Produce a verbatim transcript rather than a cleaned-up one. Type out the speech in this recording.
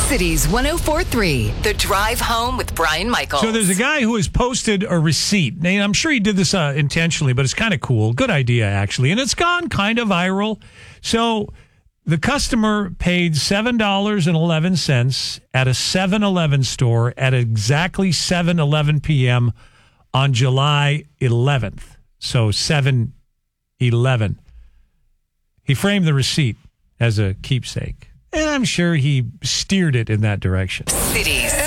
Cities one oh four point three, The Drive Home with Brian Michaels. So there's a guy who has posted a receipt. And I'm sure he did this uh, intentionally, but it's kind of cool. Good idea, actually. And it's gone kind of viral. So the customer paid seven dollars and eleven cents at a seven eleven store at exactly seven eleven p.m. on July eleventh. So seven eleven. He framed the receipt as a keepsake. And I'm sure he steered it in that direction. Cities